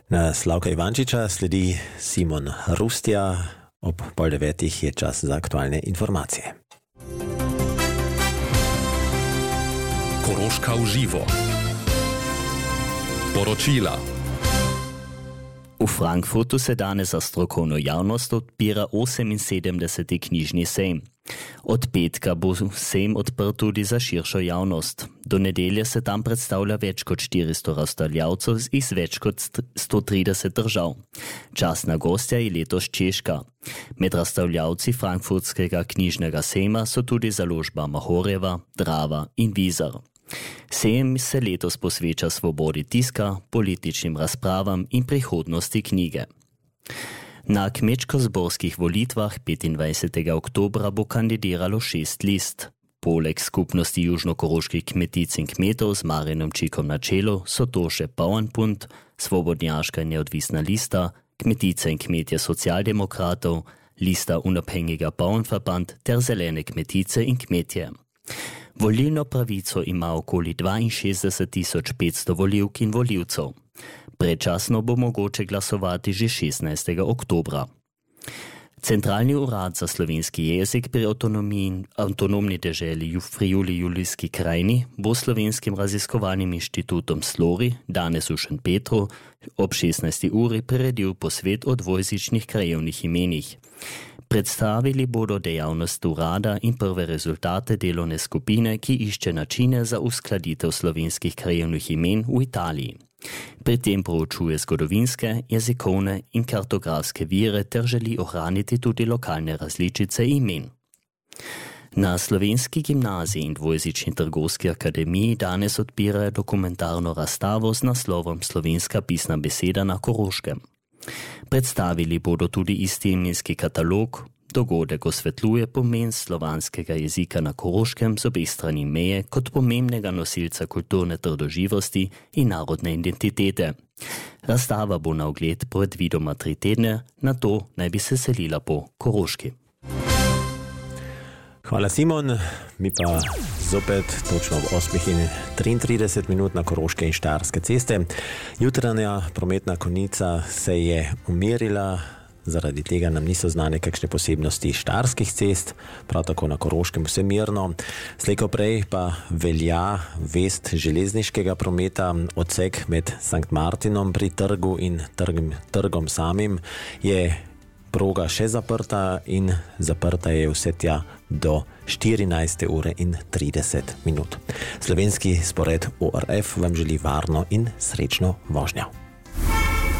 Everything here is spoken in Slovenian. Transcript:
Na Slavka Ivančiča sledi Simon Rustja. Ob 8:30 je čas za aktualne informacije. Koroška v živo. Poročila. V Frankfurtu se danes za strokovno javnost odpira 78. knjižni sejm. Od petka bo sejm odprt tudi za širšo javnost. Do nedelje se tam predstavlja več kot 400 razstavljavcev iz več kot 130 držav. Častna gostja je letos Češka. Med razstavljavci frankfurtskega knjižnega sejma so tudi založba Mahorjeva, Drava in Vizar. Sejem se letos posveča svobodi tiska, političnim razpravam in prihodnosti knjige. Na kmečko-zborskih volitvah 25. oktobra bo kandidiralo 6 list. Poleg skupnosti južnokoroških kmetic in kmetov z Marjanom Čikom na čelu so to še Bauernbund, Svobodnjaška in neodvisna lista, Kmetice in kmetje socialdemokratov, lista Unabhängiger Bauernverband ter Zelene kmetice in kmetje. Volilno pravico ima okoli 62.500 volivk in volivcev. Predčasno bo mogoče glasovati že 16. oktobra. Centralni urad za slovenski jezik pri avtonomni deželi Friuli-Julijski krajini bo Slovenskim raziskovalnim inštitutom Slori danes v Šentpetru ob 16. uri priredil posvet o dvojezičnih krajevnih imenih. Predstavili bodo dejavnost urada in prve rezultate delovne skupine, ki išče načine za uskladitev slovenskih krajevnih imen v Italiji. Pri tem proučuje zgodovinske, jezikovne in kartografske vire ter želi ohraniti tudi lokalne različice imen. Na Slovenski gimnaziji in dvojezični trgovski akademiji danes odpirajo dokumentarno razstavo z naslovom Slovenska pisna beseda na Koroškem. Predstavili bodo tudi istoimenski katalog. Dogodek osvetljuje pomen slovanskega jezika na Koroškem z obeh strani meje kot pomembnega nosilca kulturne trdoživosti in narodne identitete. Razstava bo na ogled predvidoma 3 tedne, nato naj bi se selila po Koroški. Hvala, Simon. Mi pa zopet točno ob 8:33 na Koroške in Štajerske ceste. Jutranja prometna konica se je umirila. Zaradi tega nam niso znane kakšne posebnosti štajerskih cest, prav tako na Koroškem vse mirno. Slej ko prej pa velja vest železniškega prometa. Odsek med Sankt Martinom pri trgu in trgom samim je proga še zaprta in zaprta je vse tja do 14:30. Slovenski spored ORF vam želi varno in srečno vožnjo.